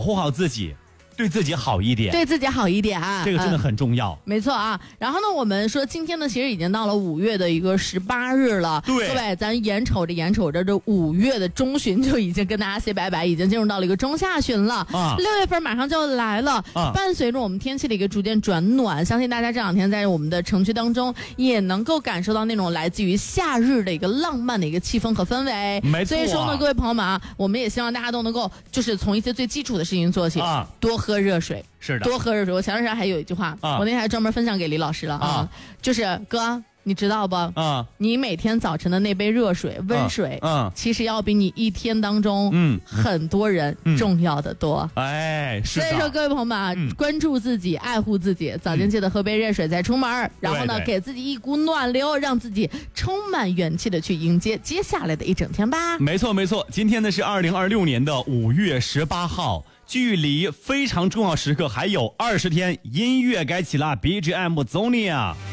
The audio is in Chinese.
护好自己，对自己好一点， 对自己好一点啊， 这个真的很重要。 没错啊。然后呢，我们说今天呢，其实已经到了5月的一个18日了。 对， 各位，咱眼瞅着这5月的中旬就已经跟大家 say 拜拜，已经进入到了一个中下旬了。6月份马上就要来了。伴随着我们天气的一个逐渐转暖，相信大家这2天在我们的城区当中也能够感受到那种来自于夏日的一个浪漫的一个气氛和氛围。 没错。 所以说呢，各位朋友们啊，我们也希望大家都能够就是从一些最基础的事情做起，多喝热水。 是的， 多喝热水。我前段时间还有一句话，我那天还专门分享给李老师了就是哥，你知道不？你每天早晨的那杯热水、温水，其实要比你一天当中，很多人重要的多。 哎，是的。 所以说，各位朋友们啊，关注自己，爱护自己，早间记得喝杯热水再出门，然后呢，给自己一股暖流，让自己充满元气的去迎接接下来的一整天吧。 没错，没错。今天呢是2026年的5月18号。距离非常重要时刻还有20天，音乐该起了 BGM 走你啊！